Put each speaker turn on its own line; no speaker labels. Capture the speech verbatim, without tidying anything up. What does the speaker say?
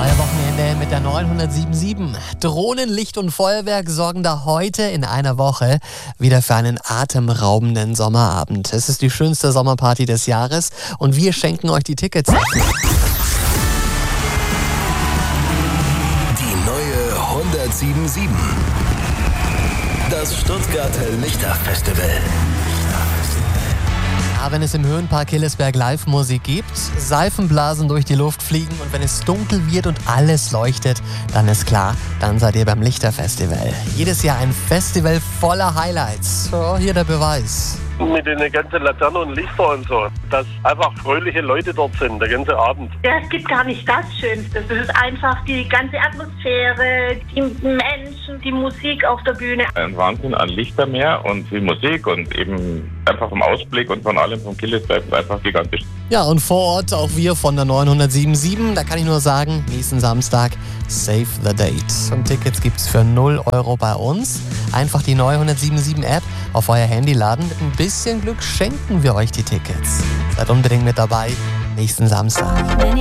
Euer Wochenende mit der neunhundertsiebenundsiebzig. Drohnen, Licht und Feuerwerk sorgen da heute in einer Woche wieder für einen atemraubenden Sommerabend. Es ist die schönste Sommerparty des Jahres und wir schenken euch die Tickets.
Die neue hundertsiebenundsiebzig. Das Stuttgarter Lichterfestival.
Ja, wenn es im Höhenpark Hillesberg Live-Musik gibt, Seifenblasen durch die Luft fliegen und wenn es dunkel wird und alles leuchtet, dann ist klar, dann seid ihr beim Lichterfestival. Jedes Jahr ein Festival voller Highlights. So, hier der Beweis.
Mit den ganzen Laternen und Lichter und so, dass einfach fröhliche Leute dort sind, der ganze Abend.
Ja, es gibt gar nicht das Schönste. Es ist einfach die ganze Atmosphäre, die Menschen, die Musik auf der Bühne.
Ein Wahnsinn an Lichtermeer und die Musik und eben einfach vom Ausblick und von allem vom Hillesberg ist einfach gigantisch.
Ja, und vor Ort auch wir von der neunhundertsiebenundsiebzig. Da kann ich nur sagen, nächsten Samstag, save the date. Und Tickets gibt's für null Euro bei uns. Einfach die neunhundertsiebenundsiebzig App auf euer Handy laden. Mit ein bisschen Glück schenken wir euch die Tickets. Seid unbedingt mit dabei nächsten Samstag.